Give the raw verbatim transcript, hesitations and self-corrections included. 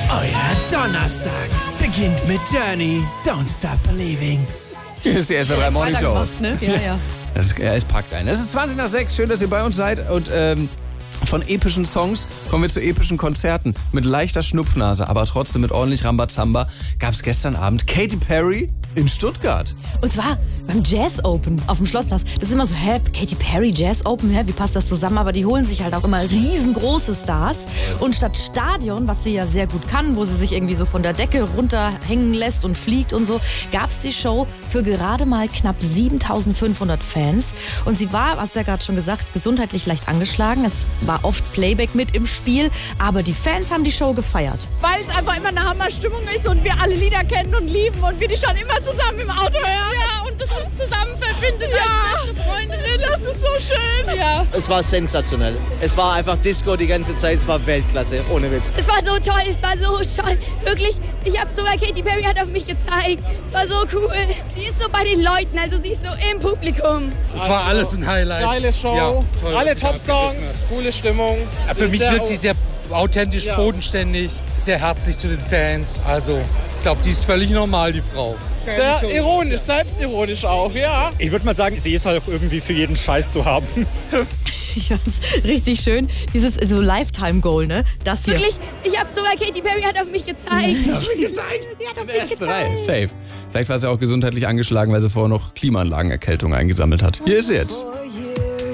Euer Donnerstag beginnt mit Journey, Don't Stop Believing. Hier ist die S W R drei Morning Show. Gemacht, ne? Ja, ja. Das ist, ja, es packt ein. Es ist zwanzig nach sechs. Schön, dass ihr bei uns seid. Und ähm, von epischen Songs kommen wir zu epischen Konzerten. Mit leichter Schnupfnase, aber trotzdem mit ordentlich Rambazamba gab es gestern Abend Katy Perry in Stuttgart. Und zwar beim Jazz Open auf dem Schlossplatz. Das ist immer so, hä, Katy Perry, Jazz Open, hä, wie passt das zusammen? Aber die holen sich halt auch immer riesengroße Stars. Und statt Stadion, was sie ja sehr gut kann, wo sie sich irgendwie so von der Decke runterhängen lässt und fliegt und so, gab es die Show für gerade mal knapp siebentausendfünfhundert Fans. Und sie war, hast du ja gerade schon gesagt, gesundheitlich leicht angeschlagen. Es war oft Playback mit im Spiel, aber die Fans haben die Show gefeiert. Weil es einfach immer eine Hammerstimmung ist und wir alle Lieder kennen und lieben und wir die schon immer zusammen im Auto hören. Ja, und das uns zusammen verbindet ja. als beste Freundinnen. Das ist so schön. Ja. Es war sensationell. Es war einfach Disco die ganze Zeit. Es war Weltklasse, ohne Witz. Es war so toll, es war so toll. Wirklich, ich habe sogar Katy Perry hat auf mich gezeigt. Es war so cool. Sie ist so bei den Leuten, also sie ist so im Publikum. Es war alles ein Highlight. Geile Show, ja, toll, alle Top-Songs, coole Stimmung. Ja, für mich wirkt sie sehr authentisch, ja. bodenständig, sehr herzlich zu den Fans. Also, ich glaube, die ist völlig normal, die Frau. Sehr ironisch, selbstironisch auch, ja. Ich würde mal sagen, sie ist halt auch irgendwie für jeden Scheiß zu haben. Ich fand's richtig schön. Dieses so Lifetime-Goal, ne? Das hier. Wirklich, ich habe sogar Katy Perry hat auf mich gezeigt. Sie hat auf mich gezeigt. Sie hat auf mich gezeigt. Safe. Vielleicht war sie auch gesundheitlich angeschlagen, weil sie vorher noch Klimaanlagenerkältung eingesammelt hat. Hier ist sie jetzt.